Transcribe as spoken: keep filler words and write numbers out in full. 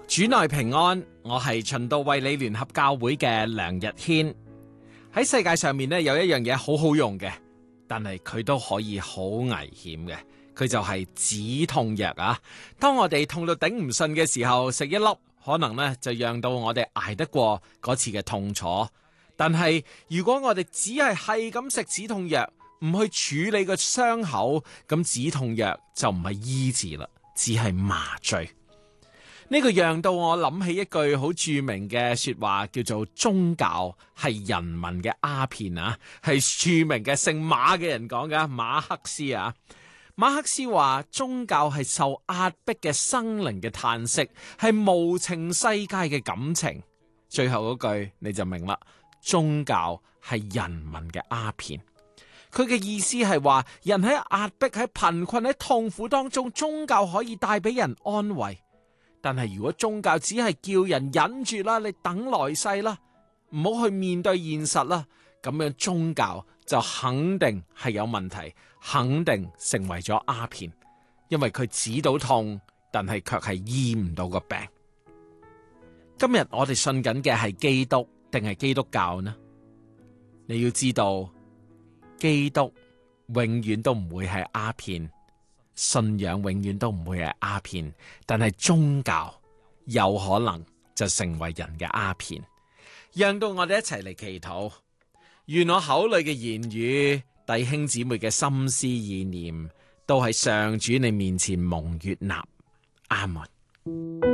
主內平安，我係循道衛理聯合教會嘅梁日軒。喺世界上面咧，有一樣嘢好好用嘅，但係佢都可以好危險嘅，佢就係止痛藥啊！當我哋痛到頂唔順嘅時候，食一粒可能咧就讓到我哋捱得過嗰次嘅痛楚。但係如果我哋只係係咁食止痛藥，唔去處理個傷口，咁止痛藥就唔係醫治啦，只係麻醉。呢個讓到我諗起一句好著名嘅說話，叫做宗教係人民嘅鴉片啊，係著名嘅姓馬嘅人講嘅，馬克思啊。馬克思話宗教係受壓迫嘅生靈嘅嘆息，係無情世界嘅感情。最後嗰句你就明啦，宗教係人民嘅鴉片。佢嘅意思係話，人喺壓迫、喺貧困、喺痛苦當中，宗教可以帶俾人安慰。但係如果宗教只係叫人忍住啦，你等來世啦，唔好去面對現實啦，咁樣宗教就肯定係有問題，肯定成為咗鴉片，因為佢止到痛，但係卻係醫唔到個病。今日我哋信緊嘅係基督定係基督教呢？你要知道，基督永遠都唔會係鴉片。信仰永遠都唔會係鴉片，但係宗教有可能就成為人嘅鴉片。讓到我哋一齊嚟祈禱，願我口裏嘅言語、弟兄姊妹嘅心思意念，都喺上主你面前蒙悅納。阿門。